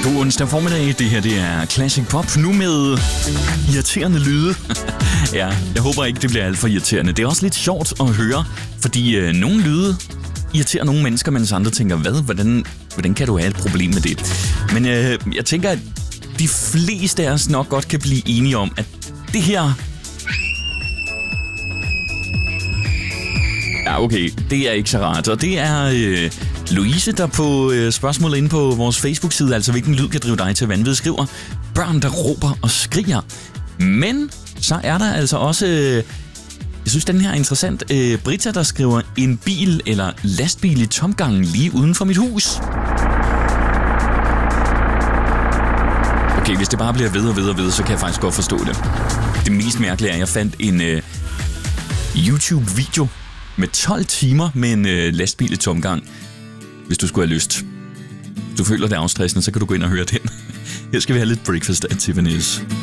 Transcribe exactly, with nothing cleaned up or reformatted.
God onsdag formiddag. Det her, det er Classic Pop. Nu med irriterende lyde. Ja, jeg håber ikke, det bliver alt for irriterende. Det er også lidt sjovt at høre, fordi øh, nogle lyde irriterer nogle mennesker, mens andre tænker, hvad? Hvordan, hvordan kan du have et problem med det? Men øh, jeg tænker, at de fleste af os nok godt kan blive enige om, at det her... Ja, okay, det er ikke så rart. Og det er øh, Louise, der på øh, spørgsmålet inde på vores Facebook-side, altså hvilken lyd kan drive dig til vanvid, skriver børn, der råber og skriger. Men så er der altså også... Øh, jeg synes, den her er interessant. Øh, Britta, der skriver en bil eller lastbil i tomgangen lige uden for mit hus. Okay, hvis det bare bliver ved og ved og ved, så kan jeg faktisk godt forstå det. Det mest mærkelige er, at jeg fandt en øh, YouTube-video med tolv timer med en øh, lastbil i tomgang. Hvis du skulle have lyst. Hvis du føler det afstressende, så kan du gå ind og høre den. Her skal vi have lidt Breakfast at Tiffany's.